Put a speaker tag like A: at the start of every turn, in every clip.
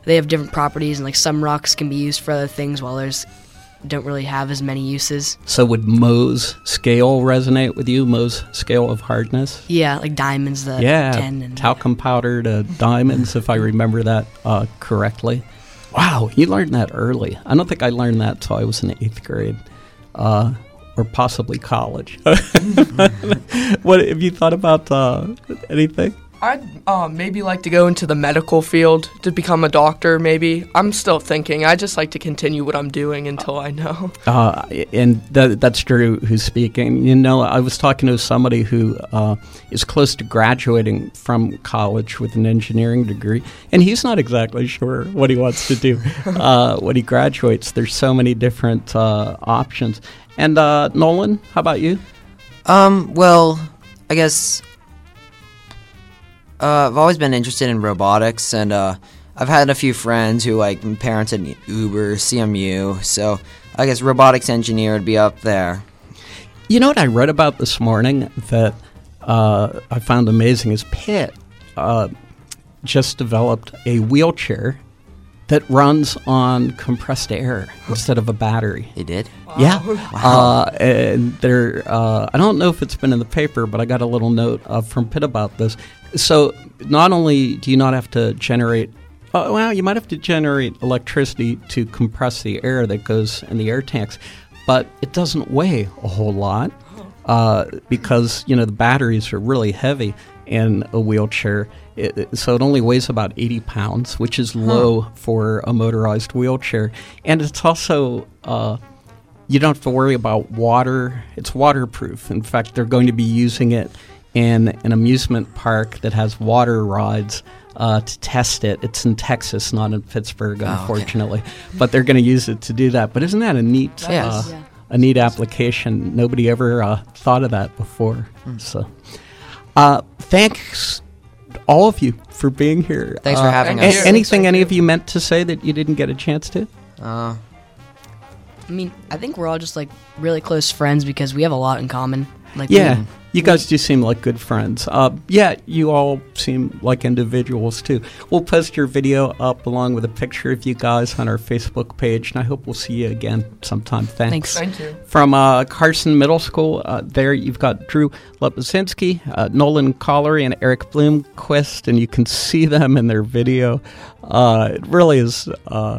A: they have different properties, and like some rocks can be used for other things while others don't really have as many uses.
B: So would Mohs scale resonate with you? Mohs scale of hardness?
A: Yeah, like diamonds, the 10. And
B: talcum powder to diamonds, if I remember that correctly. Wow, you learned that early. I don't think I learned that till I was in 8th grade, or possibly college. What have you thought about anything?
C: I'd maybe like to go into the medical field to become a doctor, maybe. I'm still thinking. I just like to continue what I'm doing until I know.
B: And that's Drew who's speaking. You know, I was talking to somebody who is close to graduating from college with an engineering degree, and he's not exactly sure what he wants to do when he graduates. There's so many different options. And Nolan, how about you?
D: Well, I guess I've always been interested in robotics, and I've had a few friends who, like, parents at Uber, CMU, so I guess robotics engineer would be up there.
B: You know what I read about this morning that I found amazing is Pitt just developed a wheelchair that runs on compressed air instead of a battery.
D: They did?
C: Wow.
B: Yeah.
D: Wow.
B: And they're, I don't know if it's been in the paper, but I got a little note from Pitt about this. So not only do you not have to generate, well, you might have to generate electricity to compress the air that goes in the air tanks, but it doesn't weigh a whole lot because, you know, the batteries are really heavy in a wheelchair. So it only weighs about 80 pounds, which is low for a motorized wheelchair. And it's also, you don't have to worry about water. It's waterproof. In fact, they're going to be using it in an amusement park that has water rides to test it. It's in Texas, not in Pittsburgh, unfortunately. Okay. But they're going to use it to do that. But isn't that a neat, a neat application? Nobody ever thought of that before. So thanks, all of you, for being here.
D: Thanks for having us.
B: Anything any of you meant to say that you didn't get a chance to?
A: I mean, I think we're all just like really close friends because we have a lot in common. Like,
B: you guys do seem like good friends. You all seem like individuals too. We'll post your video up along with a picture of you guys on our Facebook page, and I hope we'll see you again sometime. Thanks.
C: Thank you.
B: From Carson Middle School, there you've got Drew Leposinski, Nolan Collery, and Eric Bloomquist, and you can see them in their video. It really is...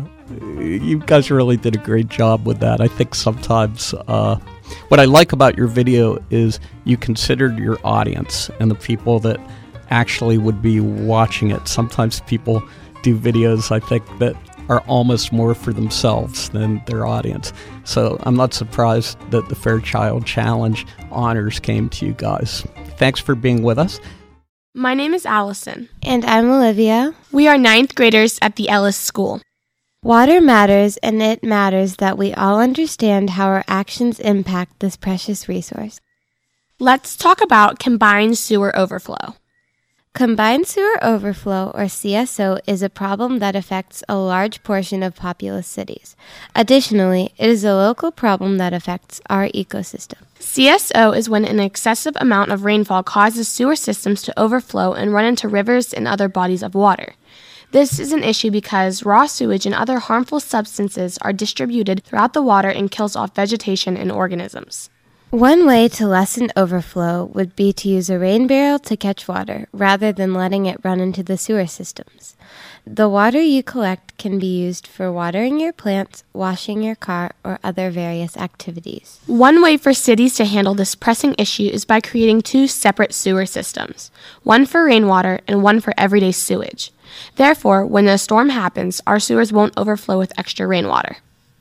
B: you guys really did a great job with that. I think sometimes what I like about your video is you considered your audience and the people that actually would be watching it. Sometimes people do videos, I think, that are almost more for themselves than their audience. So I'm not surprised that the Fairchild Challenge honors came to you guys. Thanks for being with us.
E: My name is Allison.
F: And I'm Olivia.
E: We are 9th graders at the Ellis School.
F: Water matters, and it matters that we all understand how our actions impact this precious resource.
E: Let's talk about combined sewer overflow.
F: Combined sewer overflow, or CSO, is a problem that affects a large portion of populous cities. Additionally, it is a local problem that affects our ecosystem.
E: CSO is when an excessive amount of rainfall causes sewer systems to overflow and run into rivers and other bodies of water. This is an issue because raw sewage and other harmful substances are distributed throughout the water and kills off vegetation and organisms.
F: One way to lessen overflow would be to use a rain barrel to catch water, rather than letting it run into the sewer systems. The water you collect can be used for watering your plants, washing your car, or other various activities.
E: One way for cities to handle this pressing issue is by creating 2 separate sewer systems, one for rainwater and one for everyday sewage. Therefore, when a storm happens, our sewers won't overflow with extra rainwater.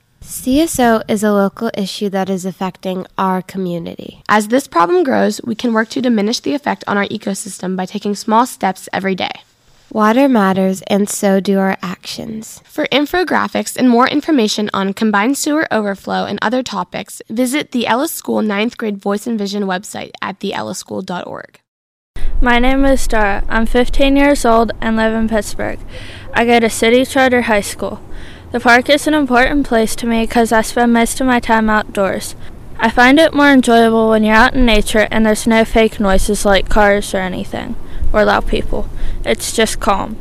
F: CSO is a local issue that is affecting our community.
E: As this problem grows, we can work to diminish the effect on our ecosystem by taking small steps every day.
F: Water matters, and so do our actions.
E: For infographics and more information on combined sewer overflow and other topics, visit the Ellis School 9th grade Voice and Vision website at theellischool.org.
G: My name is Dara. I'm 15 years old and live in Pittsburgh. I go to City Charter High School. The park is an important place to me because I spend most of my time outdoors. I find it more enjoyable when you're out in nature and there's no fake noises like cars or anything, or loud people. It's just calm.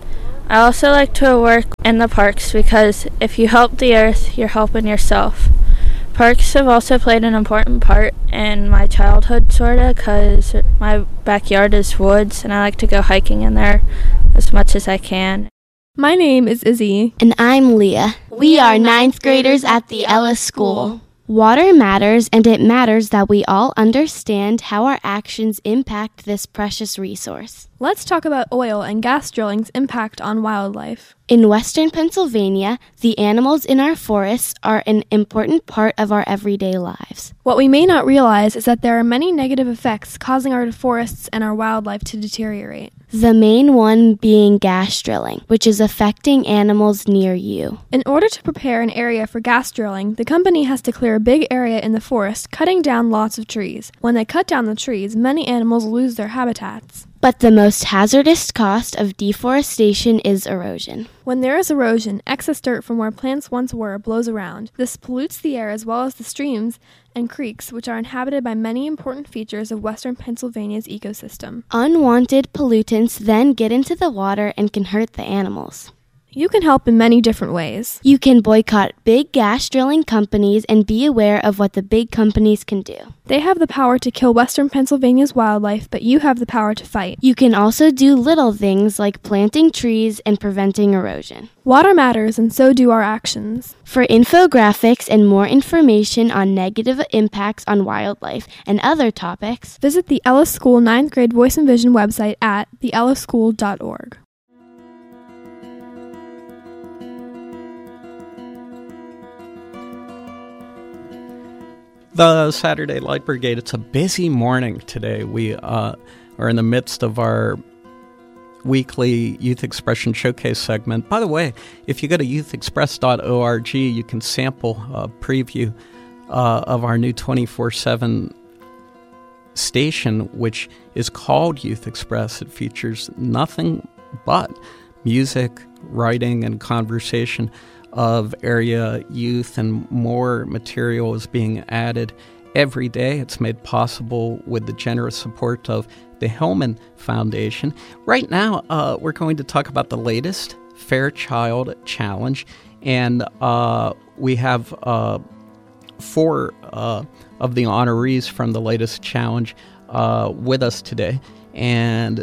G: I also like to work in the parks because if you help the earth, you're helping yourself. Parks have also played an important part in my childhood, sorta, because my backyard is woods and I like to go hiking in there as much as I can.
H: My name is Izzy.
E: And I'm Leah. We are ninth graders at the Ellis School. Water matters, and it matters that we all understand how our actions impact this precious resource.
H: Let's talk about oil and gas drilling's impact on wildlife.
E: In western Pennsylvania, the animals in our forests are an important part of our everyday lives.
H: What we may not realize is that there are many negative effects causing our forests and our wildlife to deteriorate.
E: The main one being gas drilling, which is affecting animals near you.
H: In order to prepare an area for gas drilling, the company has to clear a big area in the forest, cutting down lots of trees. When they cut down the trees, many animals lose their habitats.
E: But the most hazardous cost of deforestation is erosion.
H: When there is erosion, excess dirt from where plants once were blows around. This pollutes the air as well as the streams and creeks, which are inhabited by many important features of western Pennsylvania's ecosystem.
E: Unwanted pollutants then get into the water and can hurt the animals.
H: You can help in many different ways.
E: You can boycott big gas drilling companies and be aware of what the big companies can do.
H: They have the power to kill western Pennsylvania's wildlife, but you have the power to fight.
E: You can also do little things like planting trees and preventing erosion.
H: Water matters, and so do our actions.
E: For infographics and more information on negative impacts on wildlife and other topics,
H: visit the Ellis School 9th grade Voice and Vision website at theellischool.org.
B: The Saturday Light Brigade, it's a busy morning today. We are in the midst of our weekly Youth Expression Showcase segment. By the way, if you go to youthexpress.org, you can sample a preview of our new 24/7 station, which is called Youth Express. It features nothing but music, writing, and conversation of area youth, and more material is being added every day. It's made possible with the generous support of the Hillman Foundation. Right now, we're going to talk about the latest Fairchild Challenge, and we have 4 of the honorees from the latest challenge with us today. And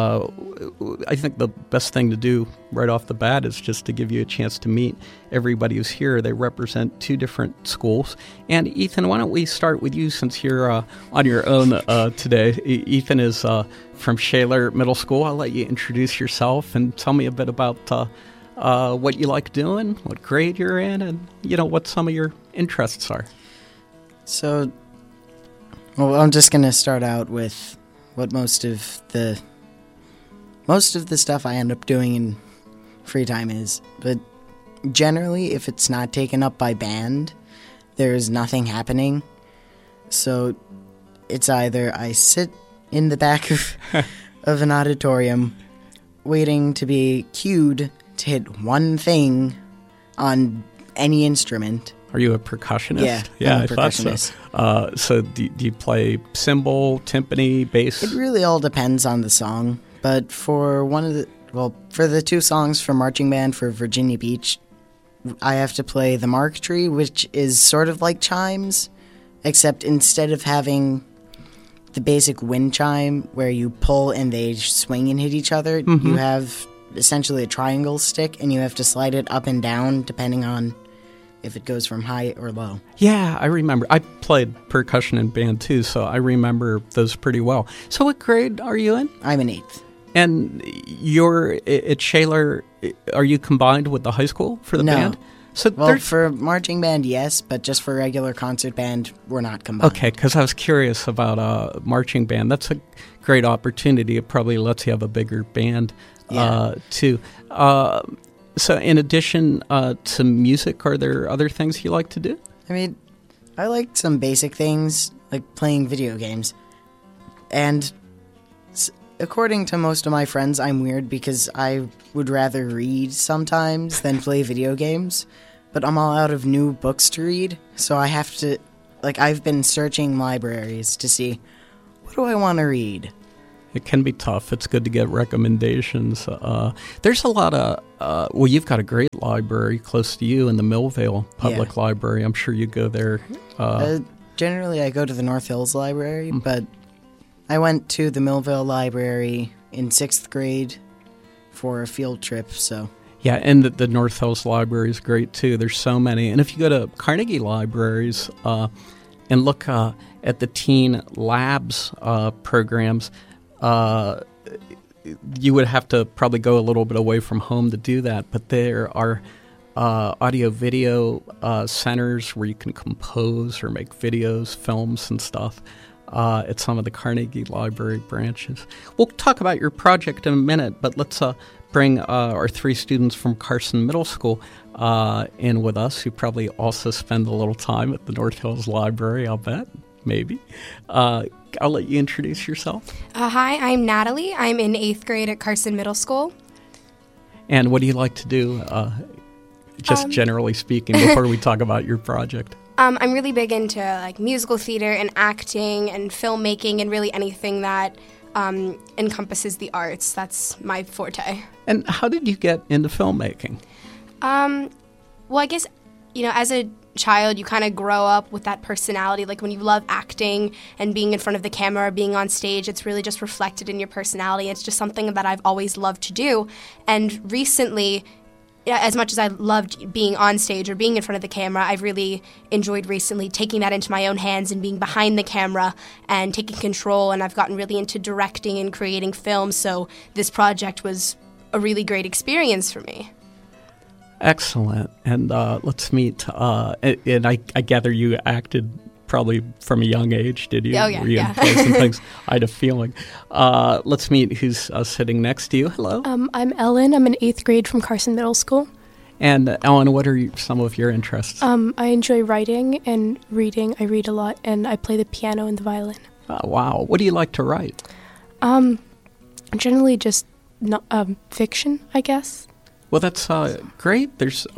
B: I think the best thing to do right off the bat is just to give you a chance to meet everybody who's here. They represent 2 different schools. And Ethan, why don't we start with you since you're on your own today. Ethan is from Shaler Middle School. I'll let you introduce yourself and tell me a bit about what you like doing, what grade you're in, and what some of your interests are.
I: So, I'm just going to start out with what most of the stuff I end up doing in free time is. But generally, if it's not taken up by band, there's nothing happening. So it's either I sit in the back of an auditorium waiting to be cued to hit one thing on any instrument.
B: Are you a percussionist?
I: Yeah, I'm a
B: I
I: percussionist.
B: thought so. So do you play cymbal, timpani, bass?
I: It really all depends on the song. But for for the 2 songs for marching band for Virginia Beach, I have to play the Mark Tree, which is sort of like chimes, except instead of having the basic wind chime where you pull and they swing and hit each other, you have essentially a triangle stick, and you have to slide it up and down depending on if it goes from high or low.
B: Yeah, I remember. I played percussion in band too, so I remember those pretty well. So what grade are you in?
I: I'm in 8th.
B: And you're at Shaler, are you combined with the high school for the band? So
I: for marching band, yes, but just for regular concert band, we're not combined.
B: Okay, because I was curious about marching band. That's a great opportunity. It probably lets you have a bigger band too. So in addition to music, are there other things you like to do?
I: I mean, I like some basic things, like playing video games. And according to most of my friends, I'm weird because I would rather read sometimes than play video games. But I'm all out of new books to read, so I have to... I've been searching libraries to see, what do I want to read?
B: It can be tough. It's good to get recommendations. There's a lot of, you've got a great library close to you in the Millvale Public Library. I'm sure you go there.
I: Generally, I go to the North Hills Library, but I went to the Millvale Library in 6th grade for a field trip, so...
B: Yeah, and the North Hills Library is great, too. There's so many. And if you go to Carnegie Libraries and look at the Teen Labs programs, you would have to probably go a little bit away from home to do that. But there are audio-video centers where you can compose or make videos, films, and stuff at some of the Carnegie Library branches. We'll talk about your project in a minute, but let's bring our 3 students from Carson Middle School in with us, who probably also spend a little time at the North Hills Library, I'll bet. Maybe. I'll let you introduce yourself.
J: Hi, I'm Natalie. I'm in 8th grade at Carson Middle School.
B: And what do you like to do, just generally speaking, before we talk about your project?
J: I'm really big into like musical theater and acting and filmmaking and really anything that encompasses the arts. That's my forte.
B: And how did you get into filmmaking?
J: Well, I guess, as a child, you kind of grow up with that personality. Like when you love acting and being in front of the camera or being on stage, it's really just reflected in your personality. It's just something that I've always loved to do. And recently, as much as I loved being on stage or being in front of the camera, I've really enjoyed recently taking that into my own hands and being behind the camera and taking control. And I've gotten really into directing and creating films. So this project was a really great experience for me.
B: Excellent. And let's meet. And I gather you acted probably from a young age, did you?
J: Oh, yeah.
B: Were you in plays and things? I had a feeling. Let's meet who's sitting next to you. Hello.
K: I'm Ellen. I'm in 8th grade from Carson Middle School.
B: And Ellen, what are some of your interests?
K: I enjoy writing and reading. I read a lot, and I play the piano and the violin.
B: Oh, wow. What do you like to write?
K: Generally just fiction, I guess.
B: Well, that's great.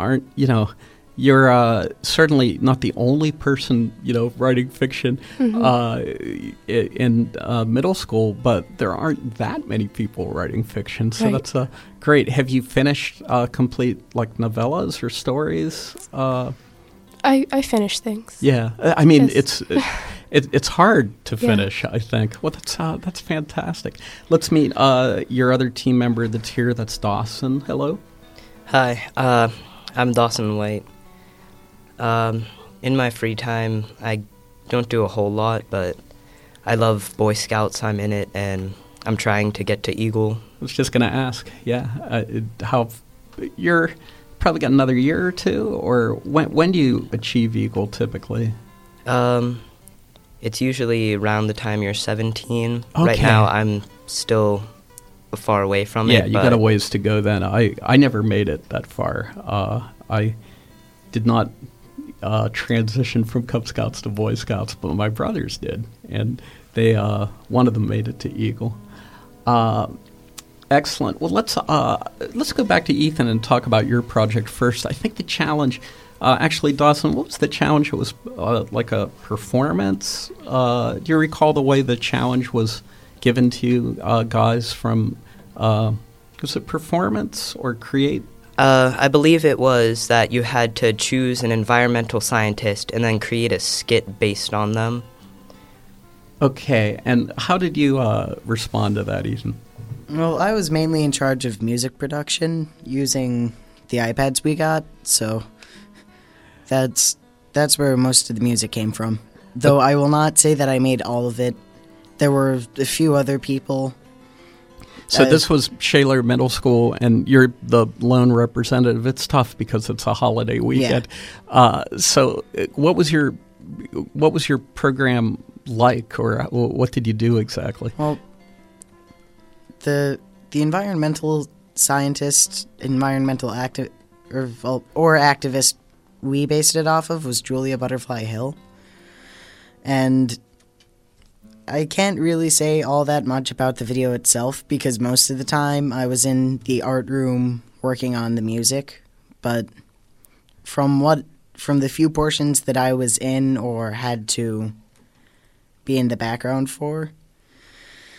B: You're certainly not the only person, writing fiction in middle school, but there aren't that many people writing fiction, so That's great. Have you finished complete novellas or stories?
K: I finish things.
B: Yeah, I mean
K: yes.
B: it's hard to finish. I think. Well, that's fantastic. Let's meet your other team member that's here. That's Dawson. Hello.
L: Hi, I'm Dawson White. In my free time, I don't do a whole lot, but I love Boy Scouts. I'm in it, and I'm trying to get to Eagle.
B: I was just going to ask, you're probably got another year or two, or when do you achieve Eagle typically?
L: It's usually around the time you're 17.
B: Okay.
L: Right now, I'm still far away from it.
B: Yeah, you got a ways to go then. I never made it that far. I did not transition from Cub Scouts to Boy Scouts, but my brothers did, and they one of them made it to Eagle. Excellent. Well, let's go back to Ethan and talk about your project first. I think the challenge, actually, Dawson, what was the challenge? It was like a performance. Do you recall the way the challenge was given to you guys from, was it performance or create?
L: I believe it was that you had to choose an environmental scientist and then create a skit based on them.
B: Okay, and how did you respond to that, Ethan?
I: Well, I was mainly in charge of music production using the iPads we got, so that's where most of the music came from. Though I will not say that I made all of it. There were a few other people.
B: So this was Shaler Middle School, and you're the lone representative. It's tough because it's a holiday weekend. Yeah. So what was your program like, or what did you do exactly?
I: Well, the environmental scientist, environmental activist we based it off of was Julia Butterfly Hill. And I can't really say all that much about the video itself because most of the time I was in the art room working on the music, but from the few portions that I was in or had to be in the background for,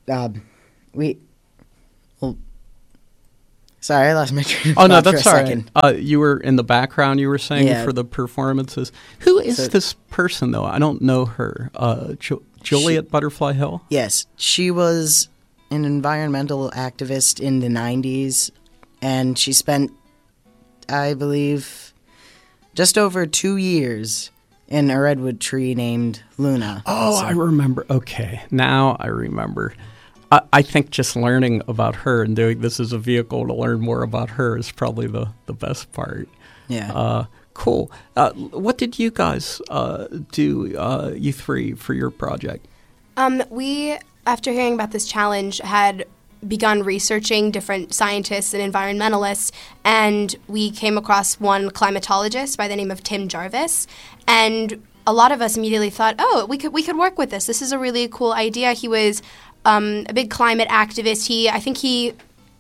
I: Sorry, I lost my train of
B: Oh, no,
I: thought for
B: that's
I: a
B: all
I: second.
B: right. You were in the background, you were saying,
I: Yeah.
B: for the performances. Who is
I: So-
B: this person, though? I don't know her. Juliet Butterfly Hill?
I: Yes, she was an environmental activist in the 90s, and she spent, I believe, just over 2 years in a redwood tree named Luna.
B: Oh, I remember. Okay, now I remember. I think just learning about her and doing this as a vehicle to learn more about her is probably the best part.
I: Yeah.
B: Cool. What did you guys do, you three, for your project?
J: We, after hearing about this challenge, had begun researching different scientists and environmentalists, and we came across one climatologist by the name of Tim Jarvis, and a lot of us immediately thought, oh, we could work with this. This is a really cool idea. He was a big climate activist. I think he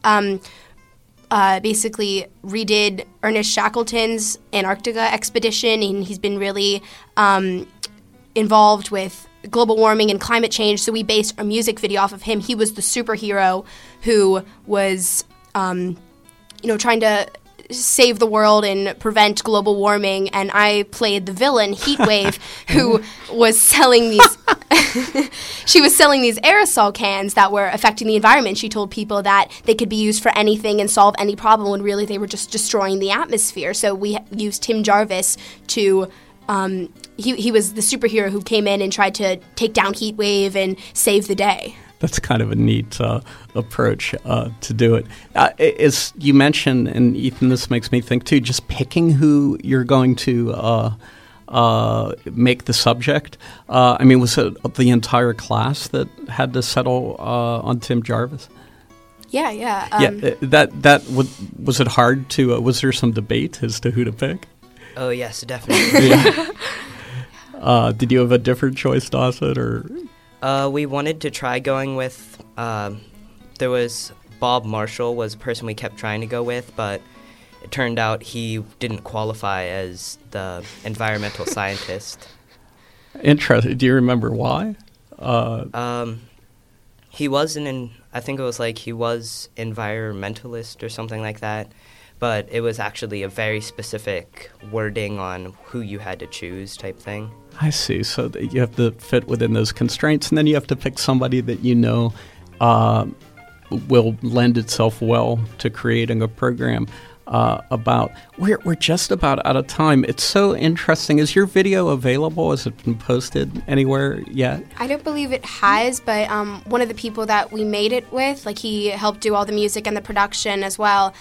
J: basically redid Ernest Shackleton's Antarctica expedition, and he's been really involved with global warming and climate change. So we based a music video off of him. He was the superhero who was, trying to save the world and prevent global warming, and I played the villain, Heatwave, who was selling these she was selling these aerosol cans that were affecting the environment. She told people that they could be used for anything and solve any problem, when really they were just destroying the atmosphere. So we used Tim Jarvis to he was the superhero who came in and tried to take down Heatwave and save the day.
B: That's kind of a neat approach to do it. As you mentioned, and Ethan, this makes me think too, just picking who you're going to make the subject. Was it the entire class that had to settle on Tim Jarvis?
J: Yeah.
B: Was it hard to? Was there some debate as to who to pick?
L: Oh yes, definitely.
B: Yeah. Did you have a different choice, Dawson, or?
L: We wanted to try going with, there was Bob Marshall was a person we kept trying to go with, but it turned out he didn't qualify as the environmental scientist.
B: Interesting. Do you remember why?
L: He was I think it was like he was environmentalist or something like that, but it was actually a very specific wording on who you had to choose type thing.
B: I see. So you have to fit within those constraints, and then you have to pick somebody that you know will lend itself well to creating a program about. We're just about out of time. It's so interesting. Is your video available? Has it been posted anywhere yet?
J: I don't believe it has, but one of the people that we made it with, like, he helped do all the music and the production as well.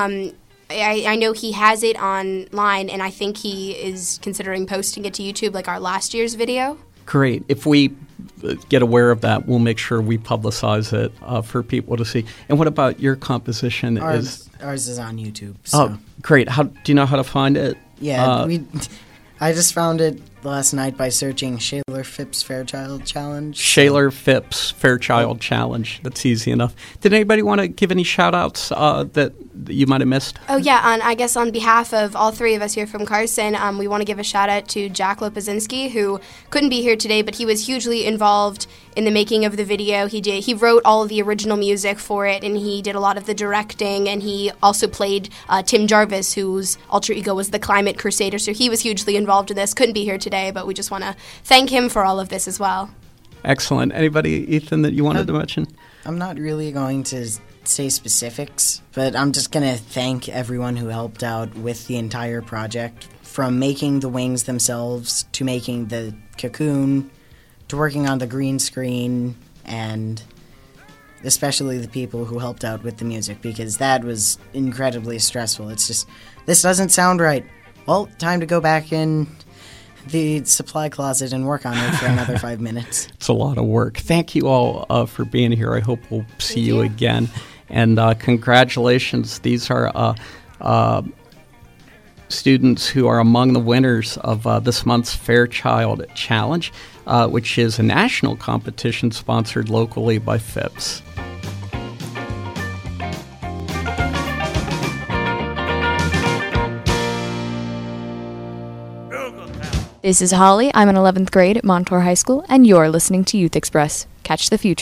J: I know he has it online, and I think he is considering posting it to YouTube, like our last year's video.
B: Great. If we get aware of that, we'll make sure we publicize it for people to see. And what about your composition?
I: Ours is on YouTube. So.
B: Oh, great. Do you know how to find it?
I: Yeah, I just found it last night by searching Shaler Phipps Fairchild Challenge.
B: Shaler Phipps Fairchild Challenge. That's easy enough. Did anybody want to give any shout-outs that you might have missed?
J: Oh, yeah. I guess on behalf of all three of us here from Carson, we want to give a shout-out to Jack Lopazinski, who couldn't be here today, but he was hugely involved in the making of the video. He wrote all of the original music for it, and he did a lot of the directing, and he also played Tim Jarvis, whose alter ego was the Climate Crusader, so he was hugely involved in this. Couldn't be here today, but we just want to thank him for all of this as well.
B: Excellent. Anybody, Ethan, that you wanted to mention?
I: I'm not really going to say specifics, but I'm just going to thank everyone who helped out with the entire project, from making the wings themselves to making the cocoon to working on the green screen, and especially the people who helped out with the music, because that was incredibly stressful. It's just, this doesn't sound right. Well, time to go back in the supply closet and work on it for another 5 minutes.
B: It's a lot of work. Thank you all for being here. I hope we'll see you again. And congratulations. These are students who are among the winners of this month's Fairchild Challenge, which is a national competition sponsored locally by Phipps.
M: This is Holly. I'm in 11th grade at Montour High School, and you're listening to Youth Express. Catch the future.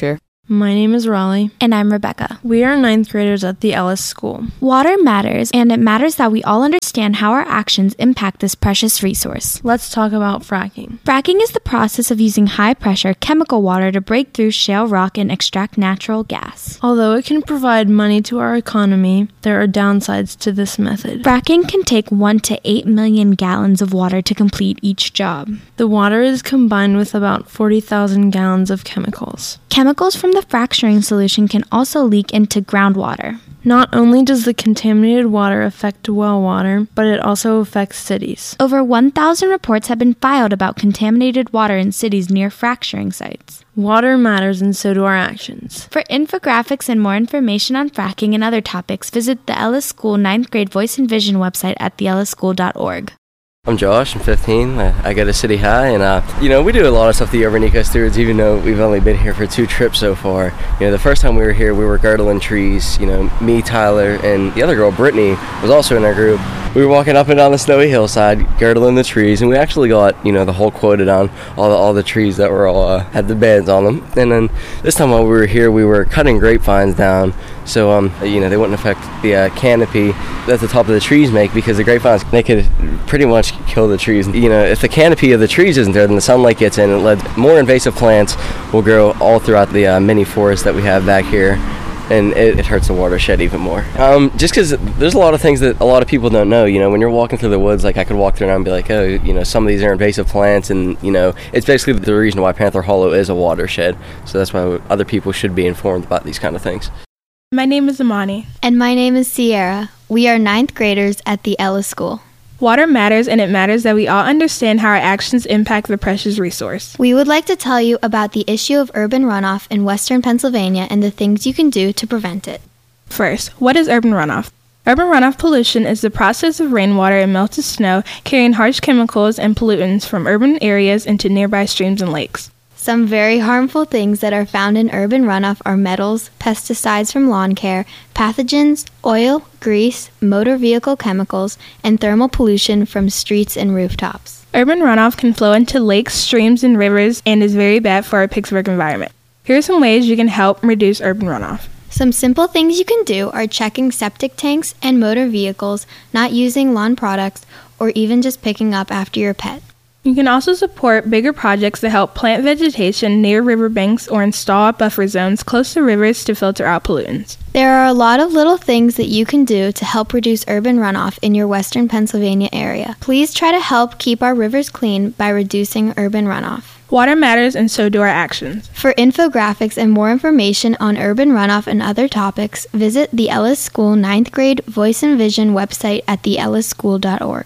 M: My name is Raleigh.
N: And I'm Rebecca.
M: We are 9th graders at the Ellis School.
N: Water matters, and it matters that we all understand how our actions impact this precious resource.
M: Let's talk about fracking.
N: Fracking is the process of using high-pressure chemical water to break through shale rock and extract natural gas.
M: Although it can provide money to our economy, there are downsides to this method.
N: Fracking can take 1 to 8 million gallons of water to complete each job.
M: The water is combined with about 40,000 gallons of chemicals.
N: Chemicals from the fracturing solution can also leak into groundwater.
M: Not only does the contaminated water affect well water, but it also affects cities.
N: Over 1,000 reports have been filed about contaminated water in cities near fracturing sites.
M: Water matters, and so do our actions.
N: For infographics and more information on fracking and other topics, visit the Ellis School 9th grade Voice and Vision website at theellischool.org.
O: I'm Josh, I'm 15, I go to City High, and we do a lot of stuff the Urban Eco Stewards, even though we've only been here for 2 trips so far. The first time we were here, we were girdling trees, me, Tyler, and the other girl, Brittany, was also in our group. We were walking up and down the snowy hillside, girdling the trees, and we actually got, the whole quoted on all the trees that were all, had the beds on them. And then this time while we were here, we were cutting grapevines down, so, they wouldn't affect the canopy that the top of the trees make, because the grapevines, they could pretty much kill the trees. If the canopy of the trees isn't there, then the sunlight gets in, and more invasive plants will grow all throughout the mini forest that we have back here, and it hurts the watershed even more. Just because there's a lot of things that a lot of people don't know. When you're walking through the woods, like I could walk through and be like, oh, some of these are invasive plants, and it's basically the reason why Panther Hollow is a watershed. So that's why other people should be informed about these kind of things.
P: My name is Amani.
N: And my name is Sierra. We are 9th graders at the Ellis School.
P: Water matters, and it matters that we all understand how our actions impact the precious resource.
N: We would like to tell you about the issue of urban runoff in western Pennsylvania and the things you can do to prevent it.
P: First, what is urban runoff? Urban runoff pollution is the process of rainwater and melted snow carrying harsh chemicals and pollutants from urban areas into nearby streams and lakes.
N: Some very harmful things that are found in urban runoff are metals, pesticides from lawn care, pathogens, oil, grease, motor vehicle chemicals, and thermal pollution from streets and rooftops.
P: Urban runoff can flow into lakes, streams, and rivers and is very bad for our Pittsburgh environment. Here are some ways you can help reduce urban runoff.
N: Some simple things you can do are checking septic tanks and motor vehicles, not using lawn products, or even just picking up after your pet.
P: You can also support bigger projects that help plant vegetation near riverbanks or install buffer zones close to rivers to filter out pollutants.
N: There are a lot of little things that you can do to help reduce urban runoff in your western Pennsylvania area. Please try to help keep our rivers clean by reducing urban runoff.
P: Water matters, and so do our actions.
N: For infographics and more information on urban runoff and other topics, visit the Ellis School 9th grade Voice and Vision website at theellischool.org.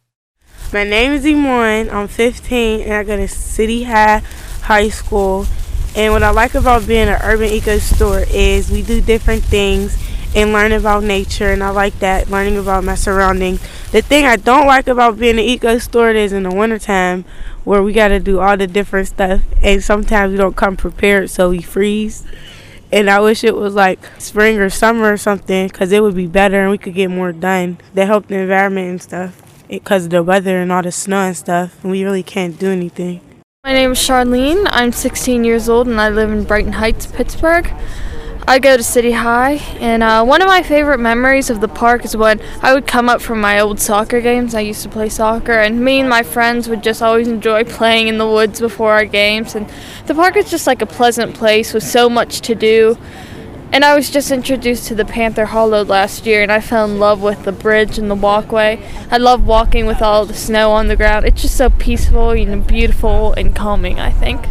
Q: My name is Imran. I'm 15 and I go to City High School. And what I like about being an urban eco store is we do different things and learn about nature, and I like that, learning about my surroundings. The thing I don't like about being an eco store is in the wintertime where we got to do all the different stuff, and sometimes we don't come prepared, so we freeze. And I wish it was like spring or summer or something, because it would be better and we could get more done. They help the environment and stuff because of the weather and all the snow and stuff, and we really can't do anything.
G: My name is Charlene. I'm 16 years old and I live in Brighton Heights, Pittsburgh. I go to City High, and one of my favorite memories of the park is when I would come up from my old soccer games. I used to play soccer, and me and my friends would just always enjoy playing in the woods before our games. And the park is just like a pleasant place with so much to do. And I was just introduced to the Panther Hollow last year, and I fell in love with the bridge and the walkway. I love walking with all the snow on the ground. It's just so peaceful and beautiful and calming, I think.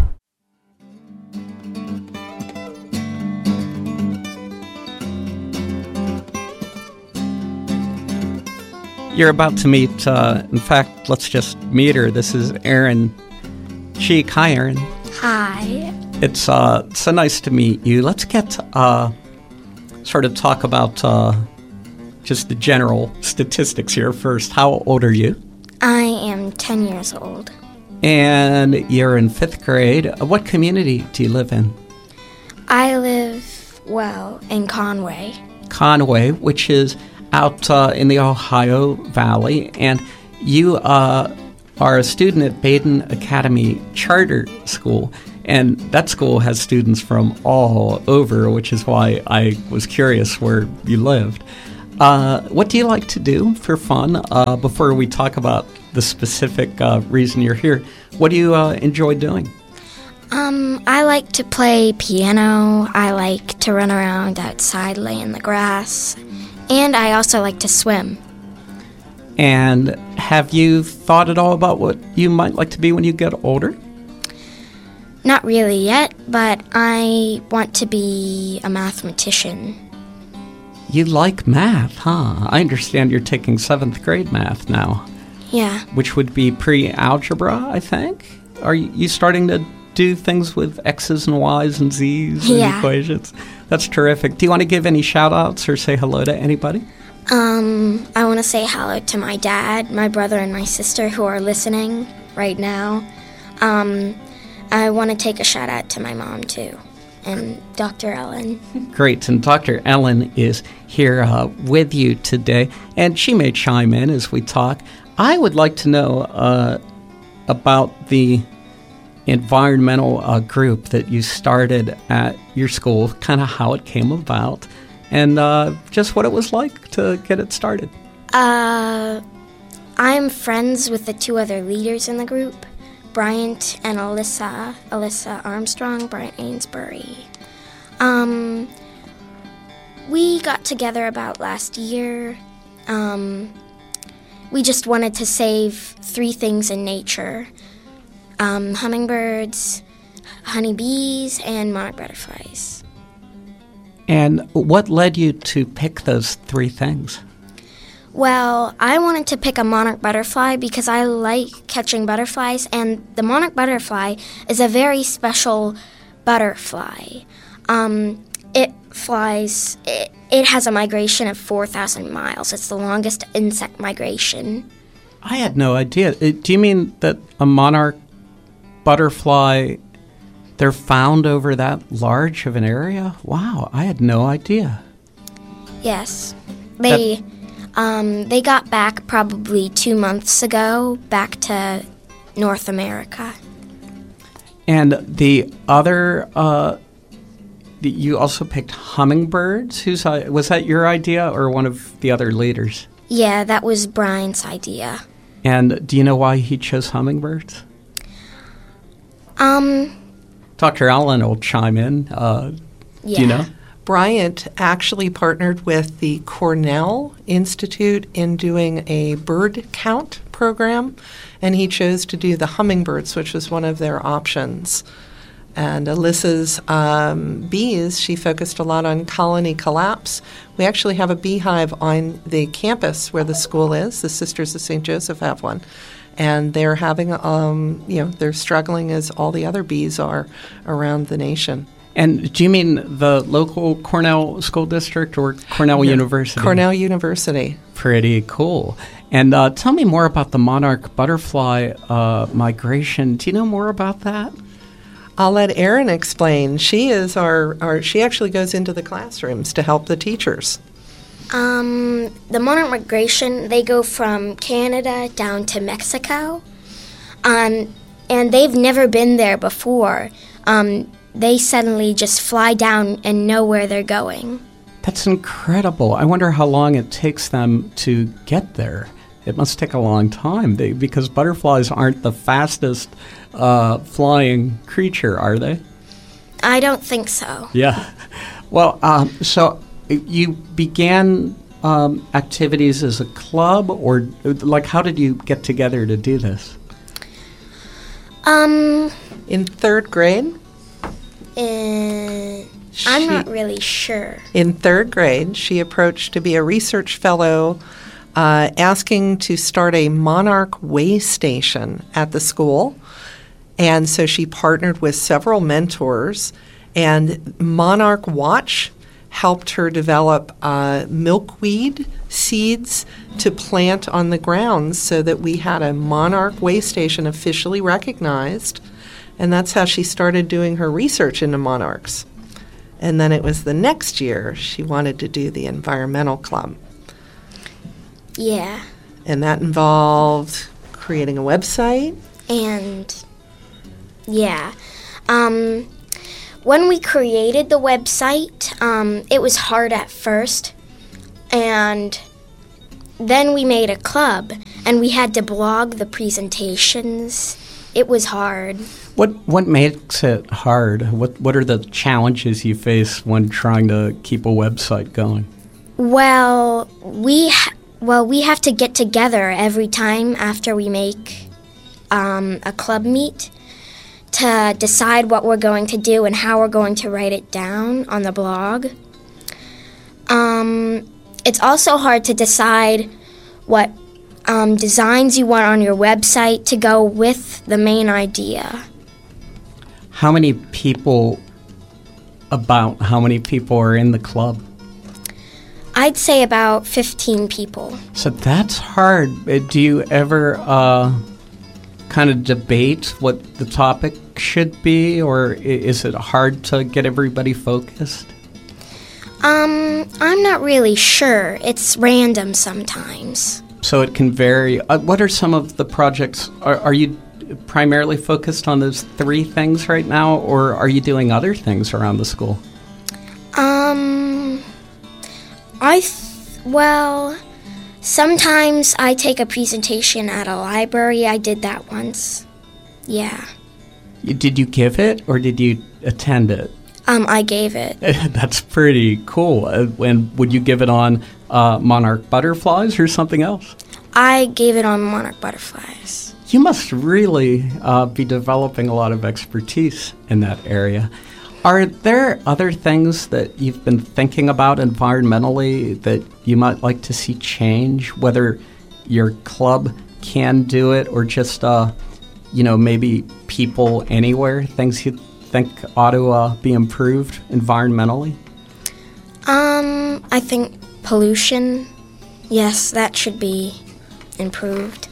B: You're about to meet, in fact, let's just meet her. This is Erin Cheek. Hi, Erin.
R: Hi.
B: It's so nice to meet you. Let's get sort of talk about just the general statistics here first. How old are you?
R: I am 10 years old.
B: And you're in 5th grade. What community do you live in?
R: I live, in Conway.
B: Conway, which is out in the Ohio Valley. And you are a student at Baden Academy Charter School. And that school has students from all over, which is why I was curious where you lived. What do you like to do for fun? Before we talk about the specific reason you're here, what do you enjoy doing?
R: I like to play piano. I like to run around outside, lay in the grass. And I also like to swim.
B: And have you thought at all about what you might like to be when you get older?
R: Not really yet, but I want to be a mathematician.
B: You like math, huh? I understand you're taking 7th grade math now.
R: Yeah.
B: Which would be pre-algebra, I think? Are you starting to do things with X's and Y's and Z's and equations? That's terrific. Do you want to give any shout-outs or say hello to anybody?
R: I want to say hello to my dad, my brother, and my sister who are listening right now. I want to take a shout-out to my mom, too, and Dr. Ellen.
B: Great, and Dr. Ellen is here with you today, and she may chime in as we talk. I would like to know about the environmental group that you started at your school, kind of how it came about, and just what it was like to get it started.
R: I'm friends with the 2 other leaders in the group, Bryant and Alyssa Armstrong, Bryant Ainsbury. We got together about last year. We just wanted to save 3 things in nature. Hummingbirds, honeybees, and monarch butterflies.
B: And what led you to pick those 3 things?
R: Well, I wanted to pick a monarch butterfly because I like catching butterflies, and the monarch butterfly is a very special butterfly. It flies, it has a migration of 4,000 miles. It's the longest insect migration.
B: I had no idea. Do you mean that a monarch butterfly, they're found over that large of an area? Wow, I had no idea.
R: Yes. They got back probably 2 months ago, back to North America.
B: And the other, you also picked hummingbirds. Was that your idea or one of the other leaders?
R: Yeah, that was Brian's idea.
B: And do you know why he chose hummingbirds? Dr. Allen will chime in. Do you know?
S: Bryant actually partnered with the Cornell Institute in doing a bird count program, and he chose to do the hummingbirds, which was one of their options. And Alyssa's bees, she focused a lot on colony collapse. We actually have a beehive on the campus where the school is. The Sisters of St. Joseph have one. And they're having, they're struggling as all the other bees are around the nation.
B: And do you mean the local Cornell School District or Cornell University?
S: Cornell University.
B: Pretty cool. And tell me more about the monarch butterfly migration. Do you know more about that?
S: I'll let Erin explain. She is she actually goes into the classrooms to help the teachers.
R: The monarch migration, they go from Canada down to Mexico. And they've never been there before. They suddenly just fly down and know where they're going.
B: That's incredible. I wonder how long it takes them to get there. It must take a long time because butterflies aren't the fastest flying creature, are they?
R: I don't think so.
B: Yeah. Well, so you began activities as a club, or like how did you get together to do this?
S: In 3rd grade?
R: I'm not really sure.
S: In 3rd grade, she approached to be a research fellow, asking to start a monarch way station at the school. And so she partnered with several mentors, and Monarch Watch helped her develop milkweed seeds to plant on the grounds so that we had a monarch way station officially recognized. And that's how she started doing her research into monarchs. And then it was the next year she wanted to do the environmental club.
R: Yeah.
S: And that involved creating a website.
R: And, yeah. When we created the website, it was hard at first, and then we made a club, and we had to blog the presentations. It was hard.
B: What makes it hard? What are the challenges you face when trying to keep a website going?
R: Well, we have to get together every time after we make a club meet to decide what we're going to do and how we're going to write it down on the blog. It's also hard to decide what designs you want on your website to go with the main idea.
B: How many people are in the club?
R: I'd say about 15 people.
B: So that's hard. Do you ever kind of debate what the topic should be, or is it hard to get everybody focused?
R: I'm not really sure. It's random sometimes.
B: So it can vary. What are some of the projects? Are you primarily focused on those 3 things right now, or are you doing other things around the school?
R: Well, sometimes I take a presentation at a library. I did that once. Yeah.
B: Did you give it, or did you attend it?
R: I gave it.
B: That's pretty cool. And would you give it on monarch butterflies or something else?
R: I gave it on monarch butterflies.
B: You must really be developing a lot of expertise in that area. Are there other things that you've been thinking about environmentally that you might like to see change, whether your club can do it or just, maybe people anywhere, things you think ought to be improved environmentally?
R: I think pollution, yes, that should be improved.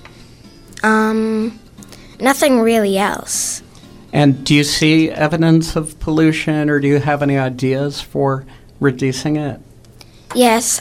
R: Nothing really else.
B: And do you see evidence of pollution, or do you have any ideas for reducing it?
R: Yes,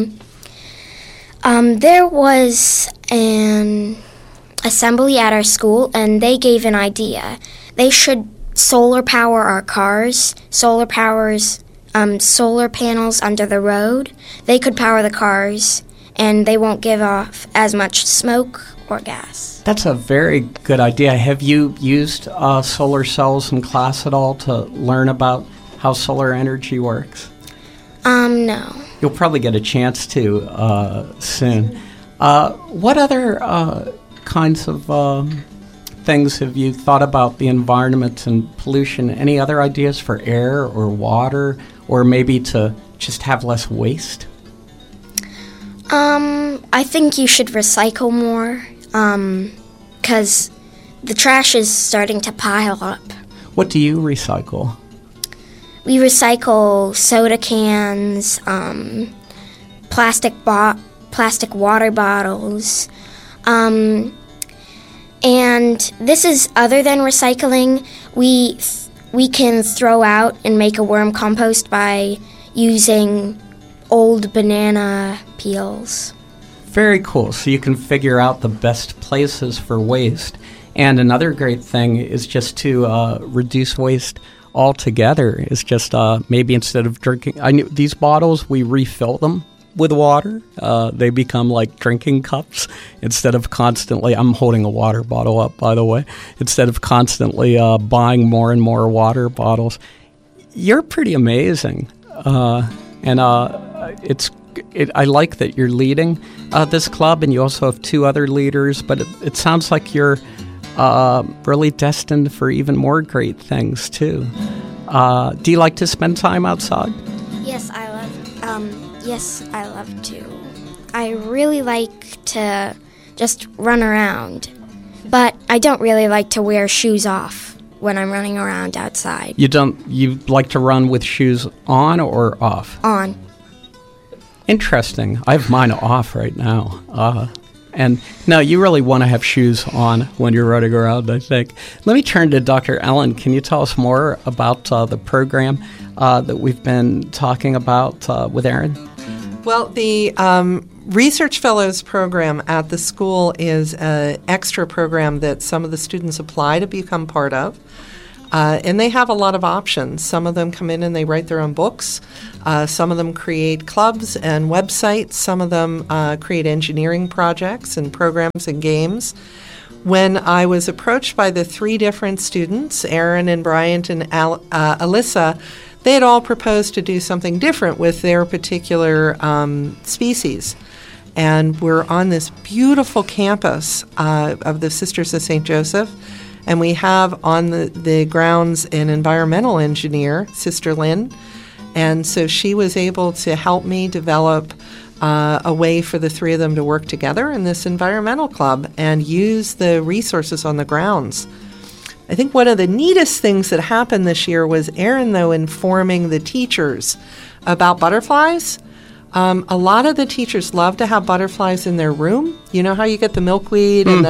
R: there was an assembly at our school, and they gave an idea. They should solar power our cars, solar panels under the road. They could power the cars, and they won't give off as much smoke or gas.
B: That's a very good idea. Have you used solar cells in class at all to learn about how solar energy works?
R: No.
B: You'll probably get a chance to soon. What other kinds of things have you thought about the environment and pollution? Any other ideas for air or water, or maybe to just have less waste?
R: I think you should recycle more, 'cause the trash is starting to pile up.
B: What do you recycle?
R: We recycle soda cans, plastic water bottles, and this is other than recycling. We can throw out and make a worm compost by using old banana peels.
B: Very cool. So you can figure out the best places for waste. And another great thing is just to reduce waste altogether. Is just maybe instead of drinking, these bottles, we refill them with water. They become like drinking cups instead of constantly, I'm holding a water bottle up, by the way, instead of constantly buying more and more water bottles. You're pretty amazing. I like that you're leading this club, and you also have 2 other leaders, but it sounds like you're really destined for even more great things, too. Do you like to spend time outside?
R: Yes, I love to. I really like to just run around, but I don't really like to wear shoes off when I'm running around outside.
B: You like to run with shoes on or off?
R: On.
B: Interesting. I have mine off right now. And no, you really want to have shoes on when you're running around, I think. Let me turn to Dr. Ellen. Can you tell us more about the program that we've been talking about with Aaron?
S: Well, the Research Fellows program at the school is an extra program that some of the students apply to become part of. And they have a lot of options. Some of them come in and they write their own books. Some of them create clubs and websites. Some of them create engineering projects and programs and games. When I was approached by the 3 different students, Aaron and Bryant and Alyssa, they had all proposed to do something different with their particular species. And we're on this beautiful campus of the Sisters of St. Joseph. And we have on the grounds an environmental engineer, Sister Lynn. And so she was able to help me develop a way for the 3 of them to work together in this environmental club and use the resources on the grounds. I think one of the neatest things that happened this year was Aaron, though, informing the teachers about butterflies. A lot of the teachers love to have butterflies in their room. You know how you get the milkweed and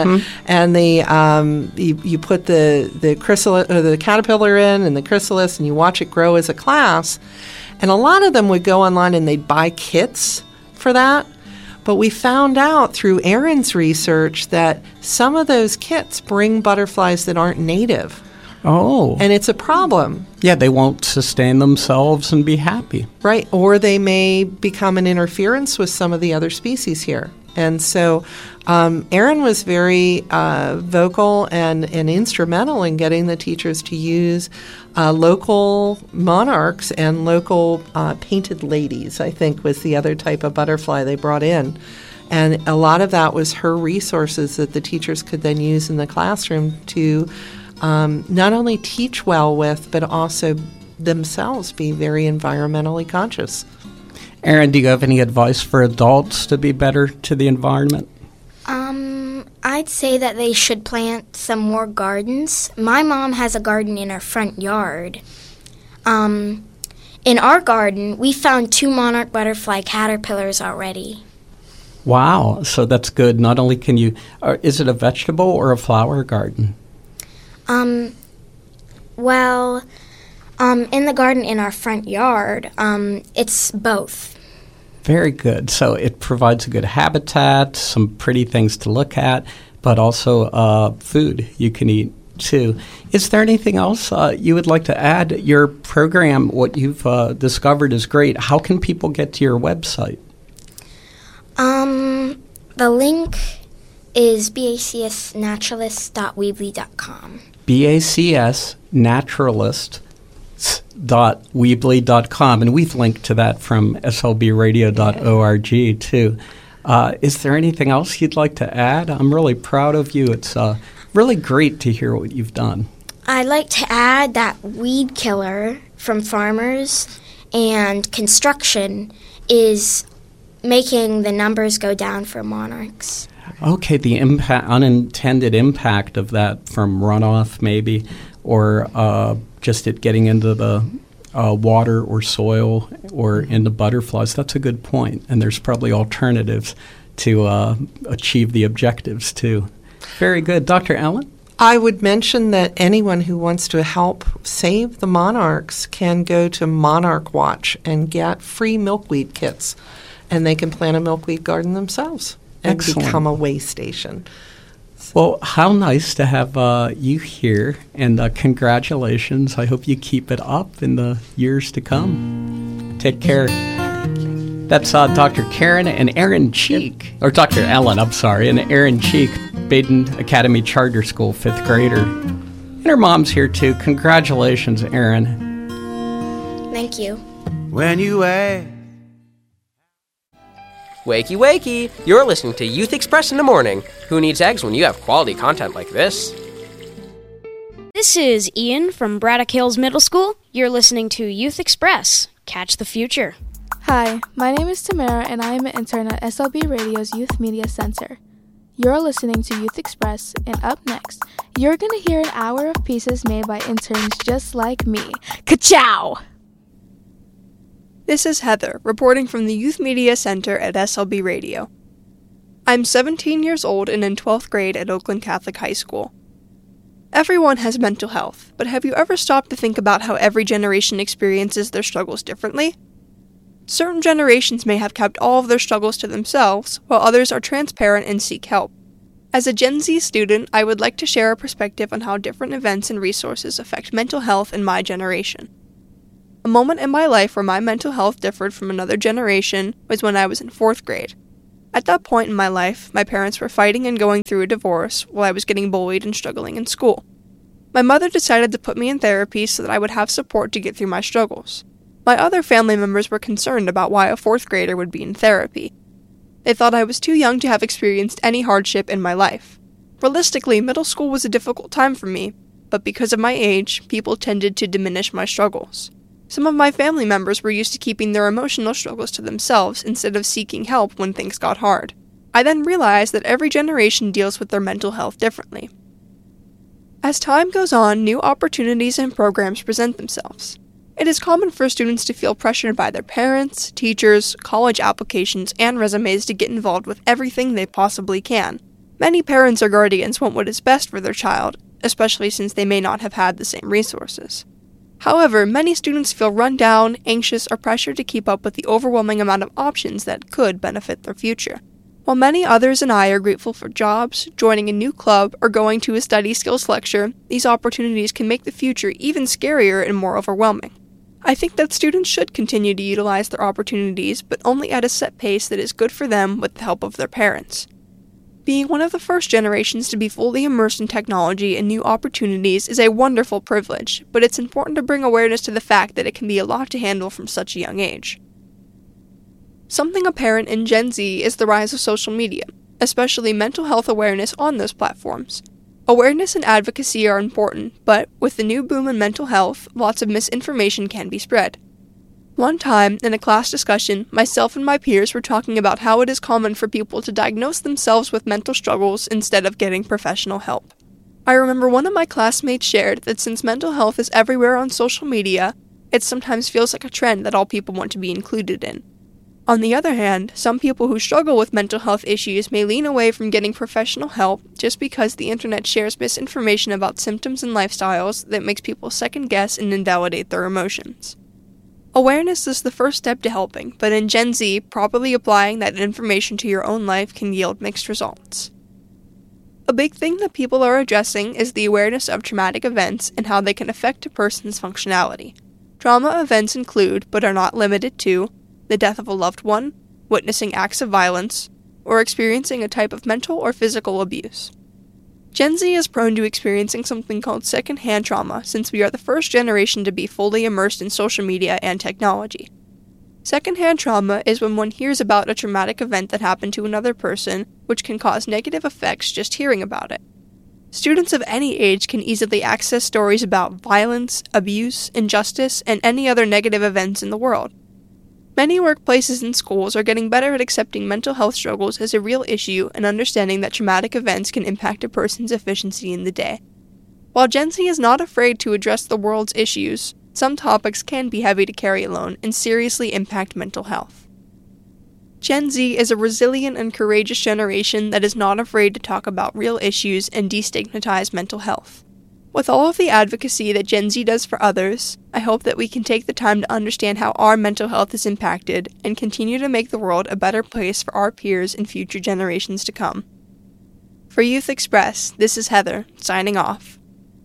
S: you put the chrysalis or the caterpillar in and the chrysalis, and you watch it grow as a class. And a lot of them would go online and they'd buy kits for that. But we found out through Aaron's research that some of those kits bring butterflies that aren't native.
B: Oh.
S: And it's a problem.
B: Yeah, they won't sustain themselves and be happy.
S: Right. Or they may become an interference with some of the other species here. And so Aaron was very vocal and instrumental in getting the teachers to use local monarchs and local painted ladies, I think, was the other type of butterfly they brought in. And a lot of that was her resources that the teachers could then use in the classroom to not only teach well with, but also themselves be very environmentally conscious.
B: Aaron, do you have any advice for adults to be better to the environment?
R: I'd say that they should plant some more gardens. My mom has a garden in our front yard. In our garden, we found 2 monarch butterfly caterpillars already.
B: Wow, so that's good. Not only can you, is it a vegetable or a flower garden?
R: In the garden in our front yard, it's both.
B: Very good. So it provides a good habitat, some pretty things to look at, but also food you can eat too. Is there anything else you would like to add? Your program, what you've discovered is great. How can people get to your website?
R: The link is bacsnaturalist.weebly.com.
B: bacsnaturalist.weebly.com, and we've linked to that from slbradio.org too. Is there anything else you'd like to add? I'm really proud of you. It's really great to hear what you've done.
R: I'd like to add that weed killer from farmers and construction is making the numbers go down for monarchs.
B: Okay, the unintended impact of that from runoff maybe, or just it getting into the water or soil or into butterflies. That's a good point. And there's probably alternatives to achieve the objectives too. Very good. Dr. Allen?
S: I would mention that anyone who wants to help save the monarchs can go to Monarch Watch and get free milkweed kits. And they can plant a milkweed garden themselves and become a way station.
B: Well, how nice to have you here, and congratulations. I hope you keep it up in the years to come. Take care. That's Dr. Karen and Aaron Cheek, or Dr. Ellen, I'm sorry, and Aaron Cheek, Baden Academy Charter School 5th grader. And her mom's here too. Congratulations, Aaron.
R: Thank you.
T: When you ask.
U: Wakey, wakey! You're listening to Youth Express in the morning. Who needs eggs when you have quality content like this?
V: This is Ian from Braddock Hills Middle School. You're listening to Youth Express. Catch the future.
H: Hi, my name is Tamara, and I am an intern at SLB Radio's Youth Media Center. You're listening to Youth Express, and up next, you're going to hear an hour of pieces made by interns just like me. Ka-chow!
W: This is Heather, reporting from the Youth Media Center at SLB Radio. I'm 17 years old and in 12th grade at Oakland Catholic High School. Everyone has mental health, but have you ever stopped to think about how every generation experiences their struggles differently? Certain generations may have kept all of their struggles to themselves, while others are transparent and seek help. As a Gen Z student, I would like to share a perspective on how different events and resources affect mental health in my generation. A moment in my life where my mental health differed from another generation was when I was in 4th grade. At that point in my life, my parents were fighting and going through a divorce while I was getting bullied and struggling in school. My mother decided to put me in therapy so that I would have support to get through my struggles. My other family members were concerned about why a 4th grader would be in therapy. They thought I was too young to have experienced any hardship in my life. Realistically, middle school was a difficult time for me, but because of my age, people tended to diminish my struggles. Some of my family members were used to keeping their emotional struggles to themselves instead of seeking help when things got hard. I then realized that every generation deals with their mental health differently. As time goes on, new opportunities and programs present themselves. It is common for students to feel pressured by their parents, teachers, college applications, and resumes to get involved with everything they possibly can. Many parents or guardians want what is best for their child, especially since they may not have had the same resources. However, many students feel run down, anxious, or pressured to keep up with the overwhelming amount of options that could benefit their future. While many others and I are grateful for jobs, joining a new club, or going to a study skills lecture, these opportunities can make the future even scarier and more overwhelming. I think that students should continue to utilize their opportunities, but only at a set pace that is good for them with the help of their parents. Being one of the first generations to be fully immersed in technology and new opportunities is a wonderful privilege, but it's important to bring awareness to the fact that it can be a lot to handle from such a young age. Something apparent in Gen Z is the rise of social media, especially mental health awareness on those platforms. Awareness and advocacy are important, but with the new boom in mental health, lots of misinformation can be spread. One time, in a class discussion, myself and my peers were talking about how it is common for people to diagnose themselves with mental struggles instead of getting professional help. I remember one of my classmates shared that since mental health is everywhere on social media, it sometimes feels like a trend that all people want to be included in. On the other hand, some people who struggle with mental health issues may lean away from getting professional help just because the internet shares misinformation about symptoms and lifestyles that makes people second-guess and invalidate their emotions. Awareness is the first step to helping, but in Gen Z, properly applying that information to your own life can yield mixed results. A big thing that people are addressing is the awareness of traumatic events and how they can affect a person's functionality. Trauma events include, but are not limited to, the death of a loved one, witnessing acts of violence, or experiencing a type of mental or physical abuse. Gen Z is prone to experiencing something called second-hand trauma since we are the first generation to be fully immersed in social media and technology. Second-hand trauma is when one hears about a traumatic event that happened to another person, which can cause negative effects just hearing about it. Students of any age can easily access stories about violence, abuse, injustice, and any other negative events in the world. Many workplaces and schools are getting better at accepting mental health struggles as a real issue and understanding that traumatic events can impact a person's efficiency in the day. While Gen Z is not afraid to address the world's issues, some topics can be heavy to carry alone and seriously impact mental health. Gen Z is a resilient and courageous generation that is not afraid to talk about real issues and destigmatize mental health. With all of the advocacy that Gen Z does for others, I hope that we can take the time to understand how our mental health is impacted and continue to make the world a better place for our peers and future generations to come. For Youth Express, this is Heather, signing off.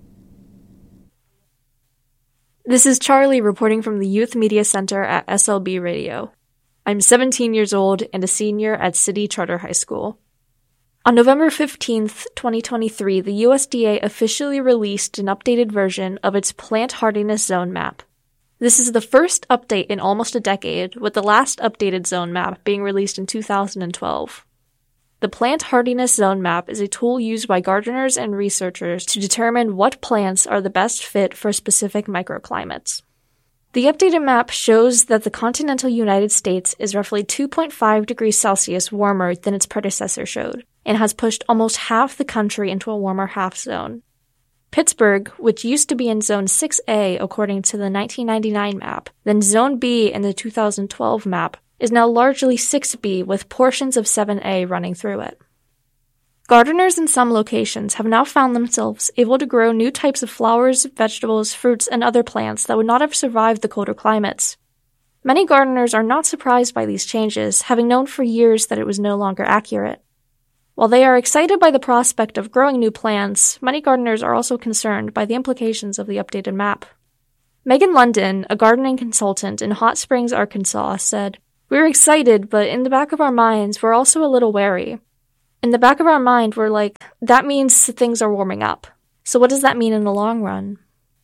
A: This is Charlie reporting from the Youth Media Center at SLB Radio. I'm 17 years old and a senior at City Charter High School. On November 15th, 2023, the USDA officially released an updated version of its Plant Hardiness Zone Map. This is the first update in almost a decade, with the last updated zone map being released in 2012. The Plant Hardiness Zone Map is a tool used by gardeners and researchers to determine what plants are the best fit for specific microclimates. The updated map shows that the continental United States is roughly 2.5 degrees Celsius warmer than its predecessor showed, and has pushed almost half the country into a warmer half zone. Pittsburgh, which used to be in Zone 6A according to the 1999 map, then Zone B in the 2012 map, is now largely 6B with portions of 7A running through it. Gardeners in some locations have now found themselves able to grow new types of flowers, vegetables, fruits, and other plants that would not have survived the colder climates. Many gardeners are not surprised by these changes, having known for years that it was no longer accurate. While they are excited by the prospect of growing new plants, many gardeners are also concerned by the implications of the updated map. Megan London, a gardening consultant in Hot Springs, Arkansas, said, "We're excited, but in the back of our minds, we're also a little wary. In the back of our mind, we're like, that means things are warming up. So what does that mean in the long run?"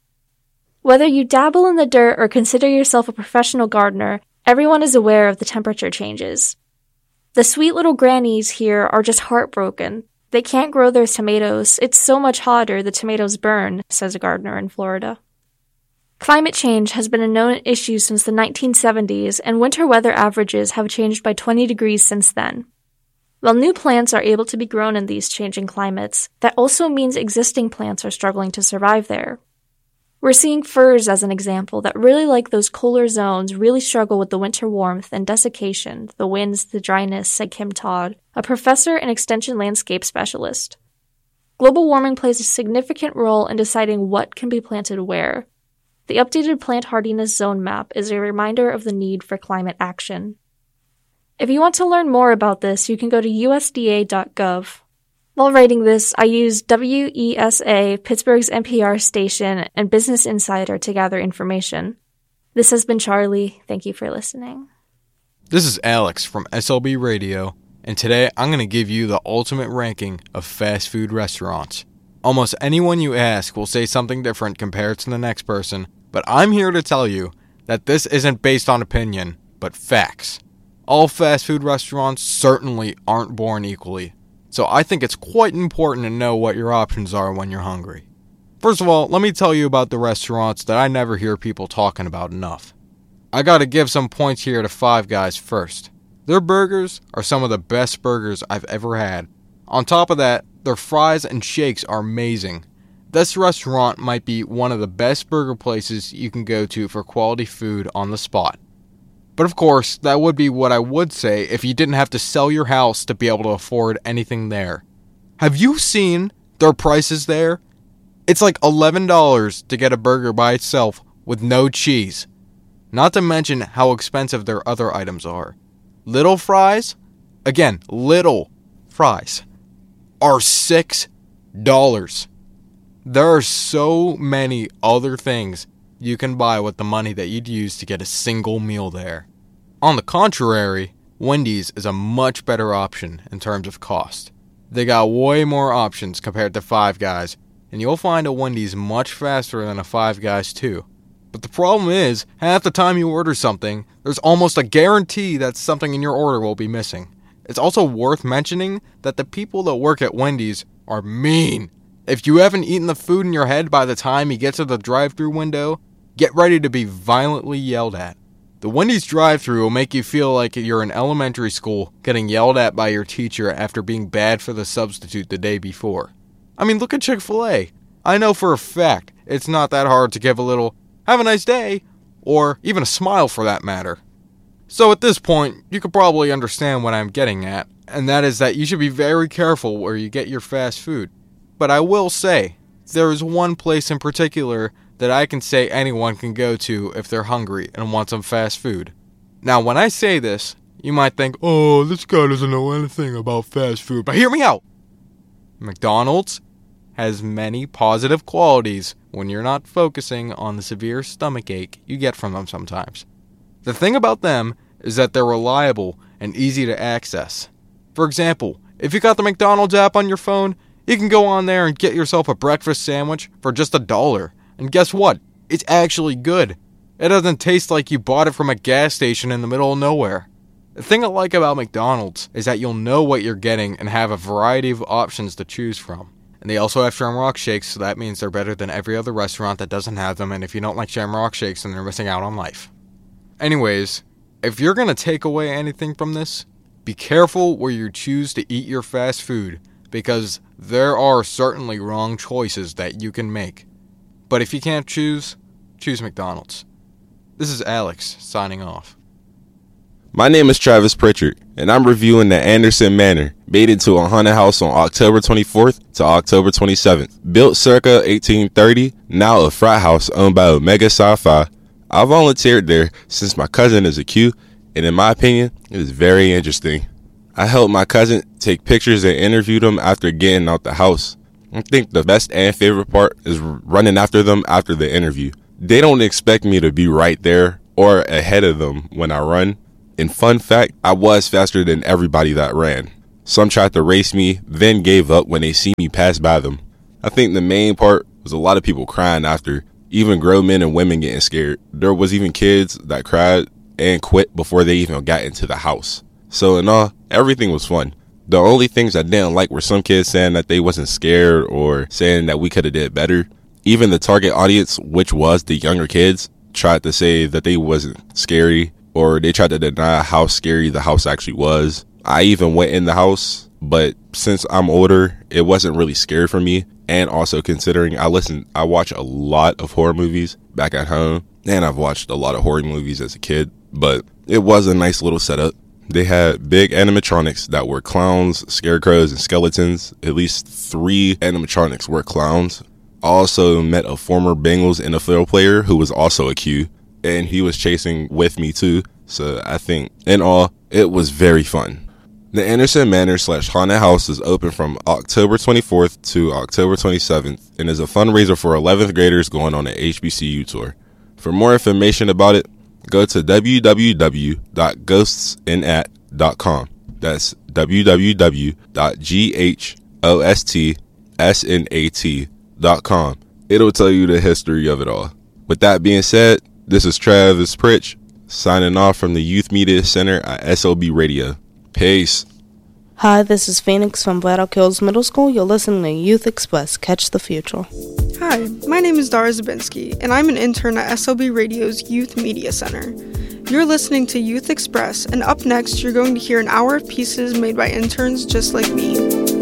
A: Whether you dabble in the dirt or consider yourself a professional gardener, everyone is aware of the temperature changes. The sweet little grannies here are just heartbroken. They can't grow their tomatoes. It's so much hotter the tomatoes burn, says a gardener in Florida. Climate change has been a known issue since the 1970s, and winter weather averages have changed by 20 degrees since then. While new plants are able to be grown in these changing climates, that also means existing plants are struggling to survive there. We're seeing firs as an example that really like those cooler zones really struggle with the winter warmth and desiccation, the winds, the dryness, said Kim Todd, a professor and extension landscape specialist. Global warming plays a significant role in deciding what can be planted where. The updated plant hardiness zone map is a reminder of the need for climate action. If you want to learn more about this, you can go to usda.gov. While writing this, I used WESA, Pittsburgh's NPR station, and Business Insider to gather information. This has been Charlie. Thank you for listening.
C: This is Alex from SLB Radio, and today I'm going to give you the ultimate ranking of fast food restaurants. Almost anyone you ask will say something different compared to the next person, but I'm here to tell you that this isn't based on opinion, but facts. All fast food restaurants certainly aren't born equally. So I think it's quite important to know what your options are when you're hungry. First of all, let me tell you about the restaurants that I never hear people talking about enough. I gotta give some points here to Five Guys first. Their burgers are some of the best burgers I've ever had. On top of that, their fries and shakes are amazing. This restaurant might be one of the best burger places you can go to for quality food on the spot. But of course, that would be what I would say if you didn't have to sell your house to be able to afford anything there. Have you seen their prices there? It's like $11 to get a burger by itself with no cheese. Not to mention how expensive their other items are. Little fries, again, little fries, are $6. There are so many other things you can buy with the money that you'd use to get a single meal there. On the contrary, Wendy's is a much better option in terms of cost. They got way more options compared to Five Guys, and you'll find a Wendy's much faster than a Five Guys too. But the problem is, half the time you order something, there's almost a guarantee that something in your order will be missing. It's also worth mentioning that the people that work at Wendy's are mean. If you haven't eaten the food in your head by the time you get to the drive-thru window, get ready to be violently yelled at. The Wendy's drive-thru will make you feel like you're in elementary school getting yelled at by your teacher after being bad for the substitute the day before. I mean, look at Chick-fil-A. I know for a fact it's not that hard to give a little, "have a nice day," or even a smile for that matter. So at this point, you could probably understand what I'm getting at, and that is that you should be very careful where you get your fast food. But I will say, there is one place in particular that I can say anyone can go to if they're hungry and want some fast food. Now, when I say this, you might think, "Oh, this guy doesn't know anything about fast food," but hear me out. McDonald's has many positive qualities when you're not focusing on the severe stomach ache you get from them sometimes. The thing about them is that they're reliable and easy to access. For example, if you got the McDonald's app on your phone, you can go on there and get yourself a breakfast sandwich for just $1. And guess what? It's actually good. It doesn't taste like you bought it from a gas station in the middle of nowhere. The thing I like about McDonald's is that you'll know what you're getting and have a variety of options to choose from. And they also have Shamrock Shakes, so that means they're better than every other restaurant that doesn't have them, and if you don't like Shamrock Shakes, then they're missing out on life. Anyways, if you're going to take away anything from this, be careful where you choose to eat your fast food, because there are certainly wrong choices that you can make. But if you can't choose McDonald's. This is Alex, signing off.
D: My name is Travis Pritchard, and I'm reviewing the Anderson Manor, made into a haunted house on October 24th to October 27th. Built circa 1830, now a frat house owned by Omega Sci-Fi. I volunteered there since my cousin is a Q, and in my opinion, it is very interesting. I helped my cousin take pictures and interview them after getting out the house. I think the best and favorite part is running after them after the interview. They don't expect me to be right there or ahead of them when I run. And fun fact, I was faster than everybody that ran. Some tried to race me, then gave up when they see me pass by them. I think the main part was a lot of people crying after, even grown men and women getting scared. There was even kids that cried and quit before they even got into the house. So in all, everything was fun. The only things I didn't like were some kids saying that they wasn't scared or saying that we could have did better. Even the target audience, which was the younger kids, tried to say that they wasn't scary, or they tried to deny how scary the house actually was. I even went in the house, but since I'm older, it wasn't really scary for me. And also considering I watch a lot of horror movies back at home, and I've watched a lot of horror movies as a kid, but it was a nice little setup. They had big animatronics that were clowns, scarecrows, and skeletons. At least 3 animatronics were clowns. I also met a former Bengals NFL player who was also a Q, and he was chasing with me too. So I think, in all, it was very fun. The Anderson Manor / Haunted House is open from October 24th to October 27th and is a fundraiser for 11th graders going on an HBCU tour. For more information about it, go to www.ghostsnat.com. That's www.ghostsnat.com. It'll tell you the history of it all. With that being said, this is Travis Pritch signing off from the Youth Media Center at SLB Radio. Peace.
E: Hi, this is Phoenix from Braddock Hills Middle School. You're listening to Youth Express. Catch the future.
W: Hi, my name is Dara Zabinski, and I'm an intern at SLB Radio's Youth Media Center. You're listening to Youth Express, and up next, you're going to hear an hour of pieces made by interns just like me.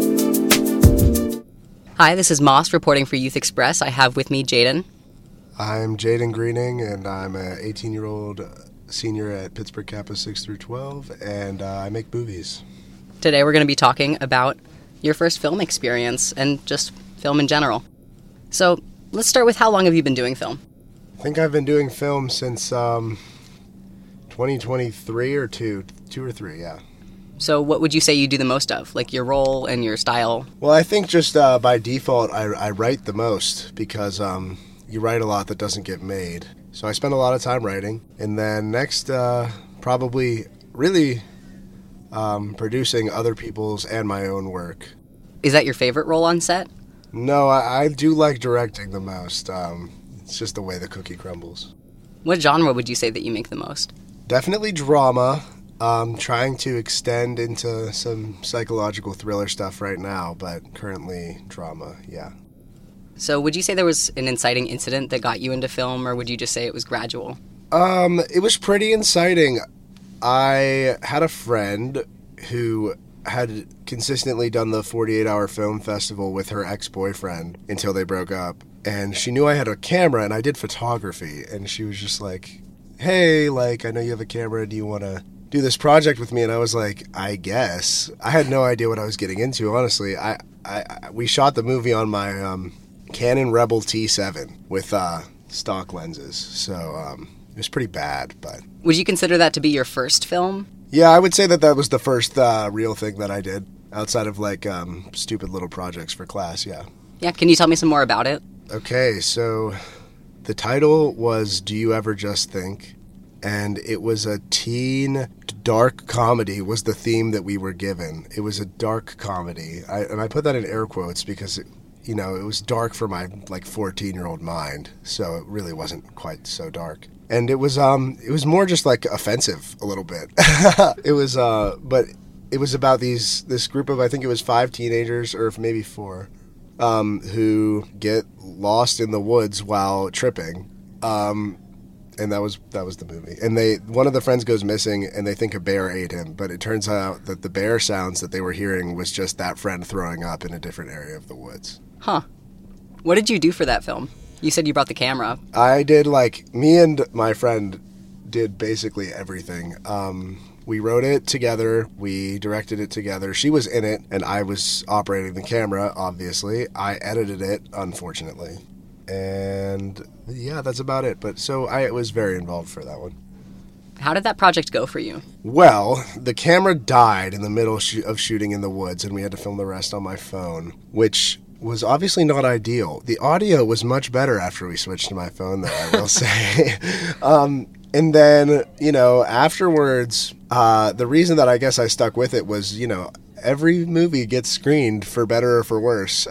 F: Hi, this is Moss reporting for Youth Express. I have with me Jaden.
K: I'm Jaden Greening, and I'm an 18-year-old senior at Pittsburgh Kappa 6 through 12, and I make movies.
F: Today we're going to be talking about your first film experience and just film in general. So let's start with how long have you been doing film?
K: I think I've been doing film since 2023 or two or three, yeah.
F: So what would you say you do the most of, like your role and your style?
K: Well, I think just by default I write the most because you write a lot that doesn't get made. So I spend a lot of time writing. And then next, probably really producing other people's and my own work.
F: Is that your favorite role on set?
K: No, I do like directing the most. It's just the way the cookie crumbles.
F: What genre would you say that you make the most?
K: Definitely drama. Trying to extend into some psychological thriller stuff right now, but currently drama, yeah.
F: So would you say there was an inciting incident that got you into film, or would you just say it was gradual?
K: It was pretty inciting. I had a friend who had consistently done the 48-hour film festival with her ex-boyfriend until they broke up. And she knew I had a camera, and I did photography. And she was just like, hey, like, I know you have a camera. Do you want to do this project with me? And I was like, I guess. I had no idea what I was getting into, honestly. We shot the movie on my Canon Rebel T7 with stock lenses. So it was pretty bad, but...
F: Would you consider that to be your first film?
K: Yeah, I would say that was the first real thing that I did, outside of, like, stupid little projects for class, yeah.
F: Yeah, can you tell me some more about it?
K: Okay, so the title was Do You Ever Just Think? And it was a teen dark comedy was the theme that we were given. It was a dark comedy. And I put that in air quotes because, it was dark for my, 14-year-old mind. So it really wasn't quite so dark. And it was more just, offensive a little bit. But it was about this group of, I think it was 5 teenagers, or maybe 4, who get lost in the woods while tripping. And that was the movie. And one of the friends goes missing, and they think a bear ate him. But it turns out that the bear sounds that they were hearing was just that friend throwing up in a different area of the woods.
F: Huh. What did you do for that film? You said you brought the camera.
K: I did, me and my friend did basically everything. We wrote it together. We directed it together. She was in it, and I was operating the camera, obviously. I edited it, unfortunately. And, yeah, that's about it. But so I was very involved for that one.
F: How did that project go for you?
K: Well, the camera died in the middle of shooting in the woods, and we had to film the rest on my phone, which was obviously not ideal. The audio was much better after we switched to my phone, though, I will say. And then, afterwards, the reason that I guess I stuck with it was, every movie gets screened for better or for worse.